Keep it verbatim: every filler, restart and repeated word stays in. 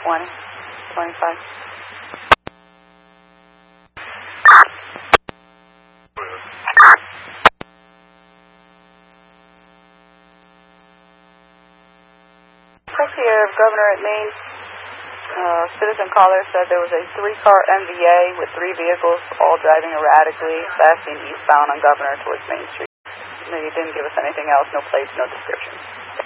twenty, twenty-five. Taxi of Governor at Main. Uh, citizen caller said there was a three-car M V A with three vehicles all driving erratically, passing eastbound on Governor towards Main Street. They didn't give us anything else, no plates, no description.